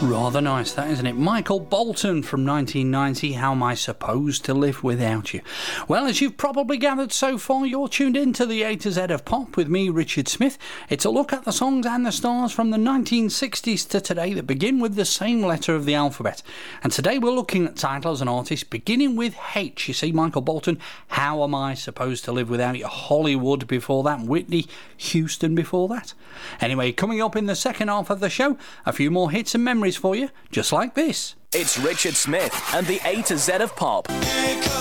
Rather nice, that, isn't it? Michael Bolton from 1990, How Am I Supposed to Live Without You? Well, as you've probably gathered so far, you're tuned in to the A to Z of Pop with me, Richard Smith. It's a look at the songs and the stars from the 1960s to today that begin with the same letter of the alphabet. And today we're looking at titles and artists beginning with H. You see, Michael Bolton, How Am I Supposed to Live Without You? Hollywood before that, Whitney Houston before that. Anyway, coming up in the second half of the show, a few more hits and memories for you, just like this. It's Richard Smith and the A to Z of Pop.